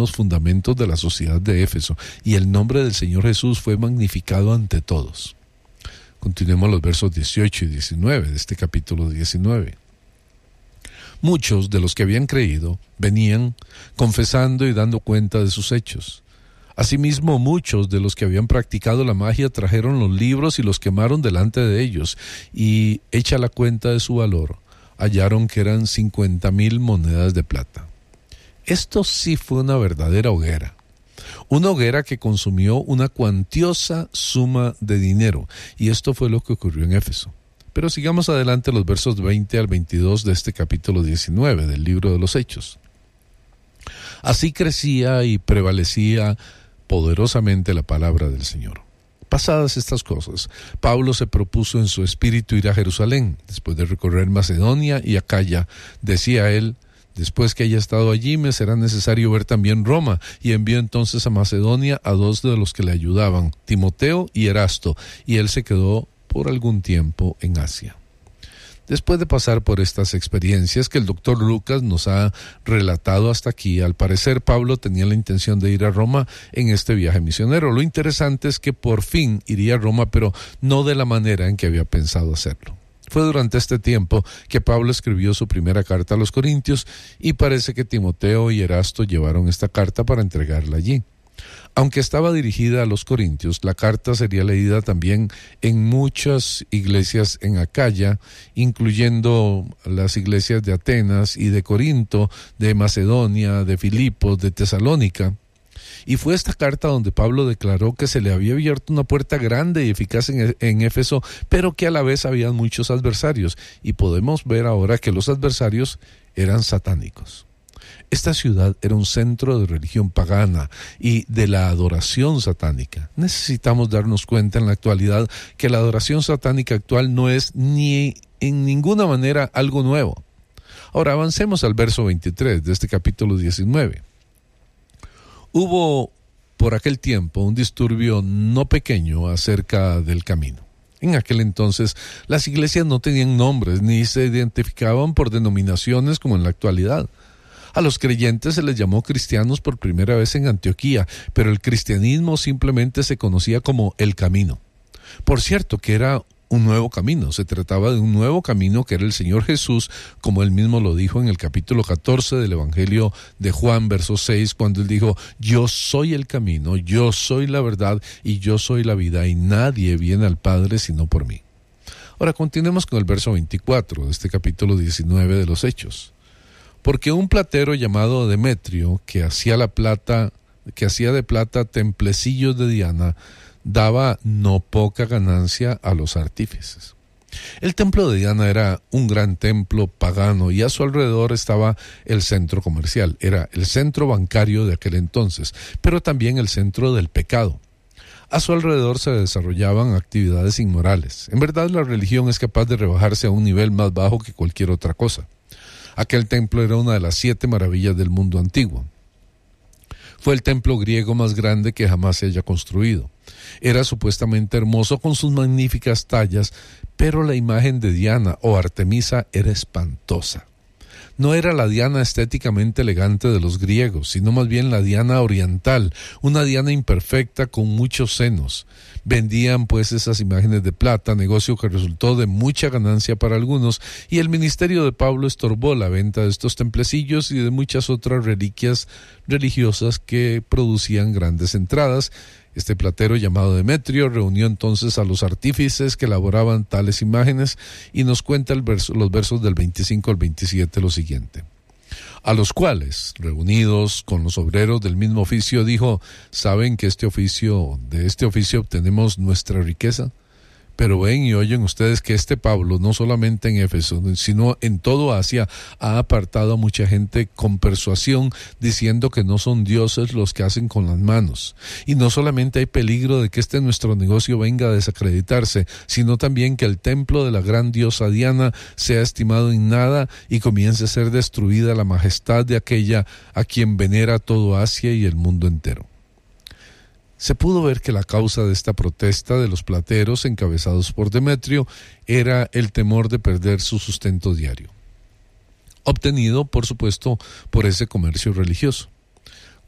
los fundamentos de la sociedad de Éfeso, y el nombre del Señor Jesús fue magnificado ante todos. Continuemos los versos 18 y 19 de este capítulo 19. Muchos de los que habían creído venían confesando y dando cuenta de sus hechos. Asimismo, muchos de los que habían practicado la magia trajeron los libros y los quemaron delante de ellos, y hecha la cuenta de su valor, hallaron que eran 50,000 monedas de plata. Esto sí fue una verdadera hoguera. Una hoguera que consumió una cuantiosa suma de dinero, y esto fue lo que ocurrió en Éfeso. Pero sigamos adelante los versos 20 al 22 de este capítulo 19 del libro de los Hechos. Así crecía y prevalecía poderosamente la palabra del Señor. Pasadas estas cosas, Pablo se propuso en su espíritu ir a Jerusalén. Después de recorrer Macedonia y Acaya, decía él: después que haya estado allí, me será necesario ver también Roma. Y envió entonces a Macedonia a 2 de los que le ayudaban, Timoteo y Erasto, y él se quedó por algún tiempo en Asia. Después de pasar por estas experiencias que el doctor Lucas nos ha relatado hasta aquí, al parecer Pablo tenía la intención de ir a Roma en este viaje misionero. Lo interesante es que por fin iría a Roma, pero no de la manera en que había pensado hacerlo. Fue durante este tiempo que Pablo escribió su primera carta a los Corintios, y parece que Timoteo y Erasto llevaron esta carta para entregarla allí. Aunque estaba dirigida a los Corintios, la carta sería leída también en muchas iglesias en Acaya, incluyendo las iglesias de Atenas y de Corinto, de Macedonia, de Filipos, de Tesalónica. Y fue esta carta donde Pablo declaró que se le había abierto una puerta grande y eficaz en Éfeso, pero que a la vez había muchos adversarios. Y podemos ver ahora que los adversarios eran satánicos. Esta ciudad era un centro de religión pagana y de la adoración satánica. Necesitamos darnos cuenta en la actualidad que la adoración satánica actual no es ni en ninguna manera algo nuevo. Ahora avancemos al verso 23 de este capítulo 19. Hubo por aquel tiempo un disturbio no pequeño acerca del camino. En aquel entonces las iglesias no tenían nombres ni se identificaban por denominaciones como en la actualidad. A los creyentes se les llamó cristianos por primera vez en Antioquía, pero el cristianismo simplemente se conocía como el camino. Por cierto que era un nuevo camino, se trataba de un nuevo camino que era el Señor Jesús, como él mismo lo dijo en el capítulo 14 del Evangelio de Juan, verso 6, cuando él dijo: yo soy el camino, yo soy la verdad y yo soy la vida, y nadie viene al Padre sino por mí. Ahora continuemos con el verso 24 de este capítulo 19 de los Hechos. Porque un platero llamado Demetrio, que hacía de plata templecillos de Diana, daba no poca ganancia a los artífices. El templo de Diana era un gran templo pagano, y a su alrededor estaba el centro comercial. Era el centro bancario de aquel entonces, pero también el centro del pecado. A su alrededor se desarrollaban actividades inmorales. En verdad, la religión es capaz de rebajarse a un nivel más bajo que cualquier otra cosa. Aquel templo era una de las 7 maravillas del mundo antiguo. Fue el templo griego más grande que jamás se haya construido. Era supuestamente hermoso con sus magníficas tallas, pero la imagen de Diana o Artemisa era espantosa. No era la Diana estéticamente elegante de los griegos, sino más bien la Diana oriental, una Diana imperfecta con muchos senos. Vendían pues esas imágenes de plata, negocio que resultó de mucha ganancia para algunos, y el ministerio de Pablo estorbó la venta de estos templecillos y de muchas otras reliquias religiosas que producían grandes entradas. Este platero llamado Demetrio reunió entonces a los artífices que elaboraban tales imágenes, y nos cuenta los versos del 25 al 27 lo siguiente. A los cuales, reunidos con los obreros del mismo oficio, dijo: ¿saben que de este oficio obtenemos nuestra riqueza? Pero ven y oyen ustedes que este Pablo, no solamente en Éfeso, sino en todo Asia, ha apartado a mucha gente con persuasión, diciendo que no son dioses los que hacen con las manos. Y no solamente hay peligro de que nuestro negocio venga a desacreditarse, sino también que el templo de la gran diosa Diana sea estimado en nada y comience a ser destruida la majestad de aquella a quien venera todo Asia y el mundo entero. Se pudo ver que la causa de esta protesta de los plateros encabezados por Demetrio era el temor de perder su sustento diario, obtenido, por supuesto, por ese comercio religioso.